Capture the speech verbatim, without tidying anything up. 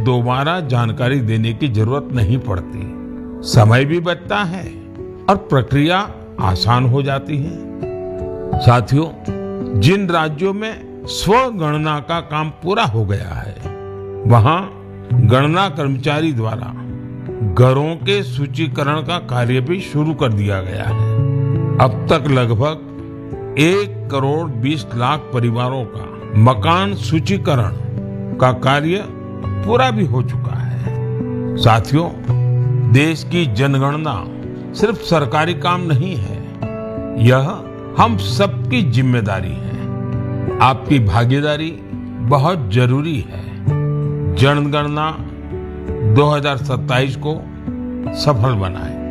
दोबारा जानकारी देने की जरूरत नहीं पड़ती, समय भी बचता है और प्रक्रिया आसान हो जाती है। साथियों, जिन राज्यों में स्वगणना का काम पूरा हो गया है, वहां गणना कर्मचारी द्वारा घरों के सूचीकरण का कार्य भी शुरू कर दिया गया है। अब तक लगभग एक करोड़ बीस लाख परिवारों का मकान सूचीकरण का कार्य पूरा भी हो चुका है। साथियों, देश की जनगणना सिर्फ सरकारी काम नहीं है, यह हम सबकी जिम्मेदारी है। आपकी भागीदारी बहुत जरूरी है। जनगणना दो हज़ार सत्ताईस को सफल बनाएं।